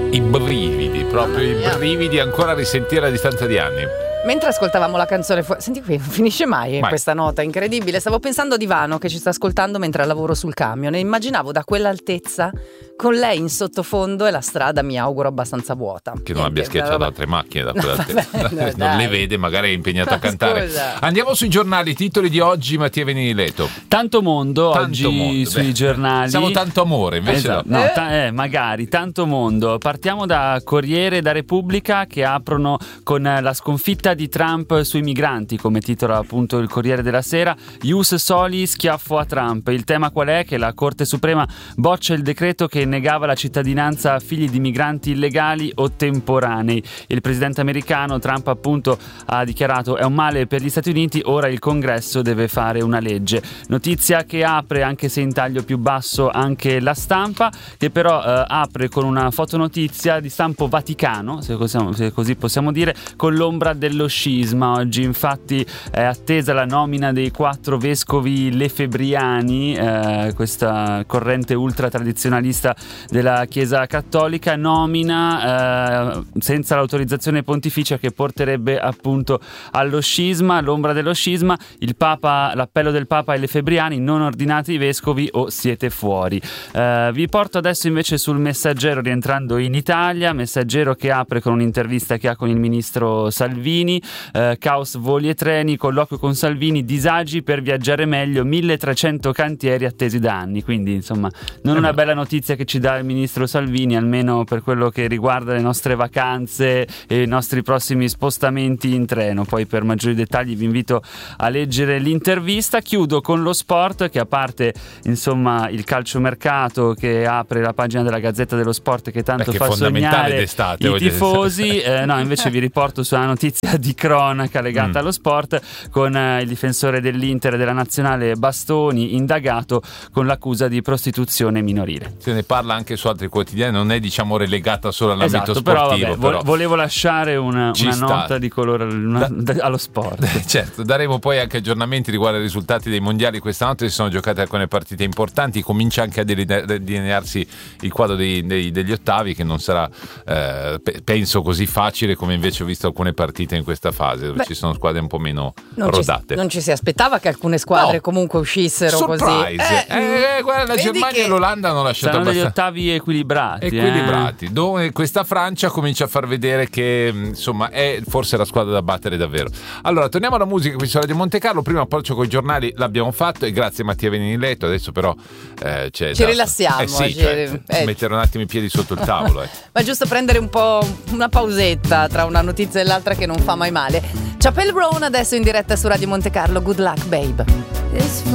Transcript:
I brividi, proprio i brividi ancora a risentire a distanza di anni. Mentre ascoltavamo la canzone senti qui, non finisce mai questa nota incredibile. Stavo pensando a Divano che ci sta ascoltando mentre lavoro sul camion e immaginavo da quell'altezza con lei in sottofondo e la strada, mi auguro, abbastanza vuota. Che non abbia schiacciato altre macchine da quell'altezza. Non le vede, magari è impegnato a cantare. Scusa. Andiamo sui giornali, titoli di oggi, Mattia Venileto. Tanto mondo oggi sui giornali. Siamo tanto amore, invece magari tanto mondo. Partiamo da Corriere e da Repubblica, che aprono con la sconfitta di Trump sui migranti, come titola appunto il Corriere della Sera. Ius soli, schiaffo a Trump. Il tema qual è? Che la Corte Suprema boccia il decreto che negava la cittadinanza a figli di migranti illegali o temporanei. Il presidente americano Trump appunto ha dichiarato: è un male per gli Stati Uniti, ora il Congresso deve fare una legge. Notizia che apre, anche se in taglio più basso, anche La Stampa, che però apre con una fotonotizia di stampo vaticano, se così possiamo dire, con l'ombra dello scisma. Oggi infatti è attesa la nomina dei 4 vescovi lefebriani, questa corrente ultra tradizionalista della Chiesa Cattolica, nomina senza l'autorizzazione pontificia, che porterebbe appunto allo scisma, l'ombra dello scisma. Il Papa, l'appello del Papa ai lefebriani: non ordinate i vescovi o siete fuori. Vi porto adesso invece sul Messaggero, rientrando in Italia. Messaggero che apre con un'intervista che ha con il ministro Salvini. Caos voli e treni, colloquio con Salvini, disagi per viaggiare meglio, 1300 cantieri attesi da anni. Quindi insomma non una bella notizia che ci dà il ministro Salvini, almeno per quello che riguarda le nostre vacanze e i nostri prossimi spostamenti in treno. Poi per maggiori dettagli vi invito a leggere l'intervista. Chiudo con lo sport, che a parte insomma il calciomercato che apre la pagina della Gazzetta dello Sport, che tanto fa sognare i tifosi, no, invece vi riporto su una notizia di cronaca legata allo sport, con il difensore dell'Inter e della nazionale Bastoni, indagato con l'accusa di prostituzione minorile. Se ne parla anche su altri quotidiani, non è diciamo relegata solo all'ambito sportivo. Però volevo lasciare una nota di colore allo sport. Certo, daremo poi anche aggiornamenti riguardo ai risultati dei mondiali. Questa notte si sono giocate alcune partite importanti, comincia anche a delinearsi il quadro degli ottavi, che non sarà penso così facile come invece ho visto alcune partite in questa fase, dove ci sono squadre un po' meno rodate. Non ci si aspettava che alcune squadre comunque uscissero surprise. Così. Guarda, la Germania e l'Olanda hanno lasciato saranno degli ottavi equilibrati. Dove questa Francia comincia a far vedere che insomma è forse la squadra da battere davvero. Allora torniamo alla musica qui su Radio Monte Carlo. Prima approccio con i giornali l'abbiamo fatto, e grazie Mattia Veniletto. Adesso però ci rilassiamo, mettere un attimo i piedi sotto il tavolo. Ma giusto prendere un po' una pausetta tra una notizia e l'altra, che non fa mai male. Chapel Roan adesso in diretta su Radio Monte Carlo. Good luck babe.